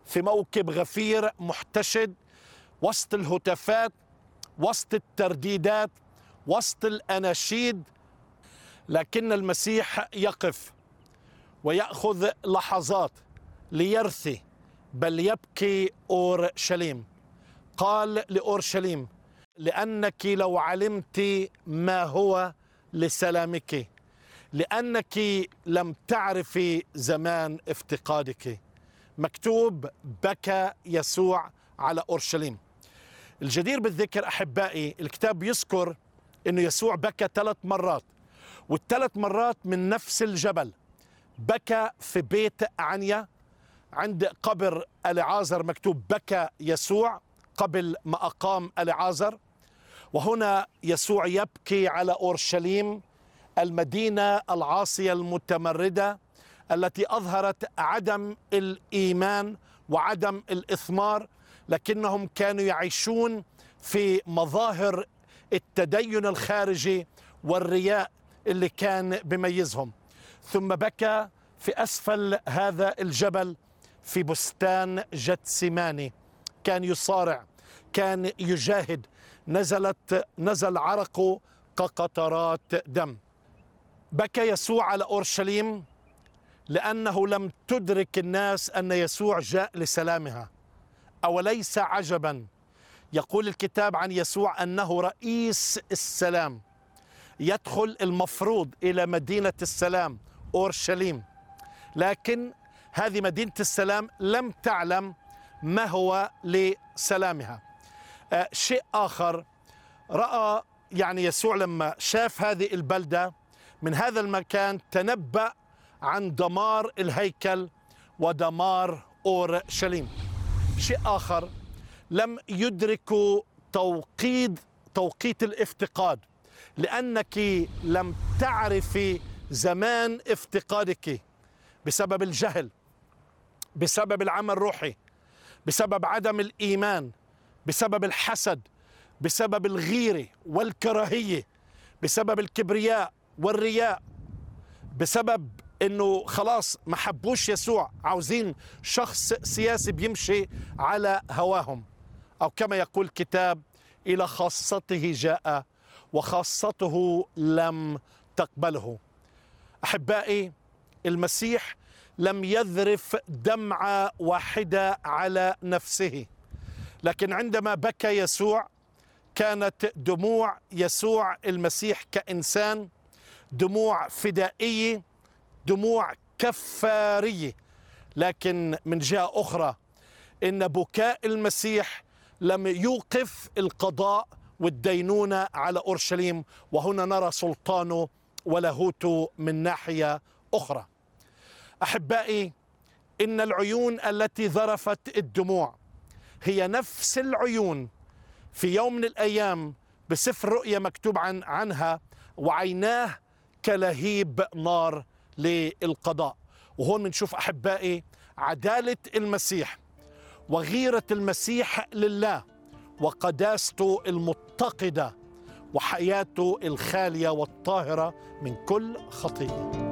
في موكب غفير محتشد، وسط الهتافات، وسط الترديدات، وسط الأناشيد، لكن المسيح يقف ويأخذ لحظات ليرثي، بل يبكي أورشليم. قال لأورشليم: لأنك لو علمت ما هو لسلامك، لأنك لم تعرفي زمان افتقادك. مكتوب: بكى يسوع على أورشليم. الجدير بالذكر أحبائي، الكتاب يذكر أنه يسوع بكى 3 مرات، وال3 مرات من نفس الجبل. بكى في بيت عنيا عند قبر اليعازر، مكتوب: بكى يسوع قبل ما أقام اليعازر. وهنا يسوع يبكي على أورشليم، المدينة العاصية المتمردة التي أظهرت عدم الإيمان وعدم الإثمار، لكنهم كانوا يعيشون في مظاهر التدين الخارجي والرياء اللي كان بيميزهم. ثم بكى في أسفل هذا الجبل في بستان جتسيماني، كان يصارع، كان يجاهد، نزل عرقه كقطرات دم. بكى يسوع على أورشليم لأنه لم تدرك الناس أن يسوع جاء لسلامها. أوليس عجبا يقول الكتاب عن يسوع أنه رئيس السلام، يدخل المفروض إلى مدينة السلام أورشليم، لكن هذه مدينة السلام لم تعلم ما هو لسلامها. شيء آخر، رأى يسوع لما شاف هذه البلدة من هذا المكان تنبأ عن دمار الهيكل ودمار أورشليم. شيء آخر، لم يدركوا توقيت الافتقاد، لأنك لم تعرفي زمان افتقادك بسبب الجهل، بسبب العمى الروحي، بسبب عدم الإيمان، بسبب الحسد، بسبب الغيرة والكراهية، بسبب الكبرياء والرياء، بسبب انه خلاص ما حبوش يسوع، عاوزين شخص سياسي بيمشي على هواهم، او كما يقول الكتاب: الى خاصته جاء وخاصته لم تقبله. احبائي، المسيح لم يذرف دمعة واحدة على نفسه، لكن عندما بكى يسوع كانت دموع يسوع المسيح كإنسان دموع فدائية، دموع كفارية. لكن من جهة أخرى، إن بكاء المسيح لم يوقف القضاء والدينونة على أورشليم، وهنا نرى سلطانه ولاهوته من ناحية أخرى. أحبائي، إن العيون التي ذرفت الدموع هي نفس العيون في يوم من الأيام بسفر الرؤيا مكتوب عنها: وعيناه كلهيب نار للقضاء. وهون بنشوف أحبائي عدالة المسيح وغيرة المسيح لله وقداسته المتقدة وحياته الخالية والطاهرة من كل خطية.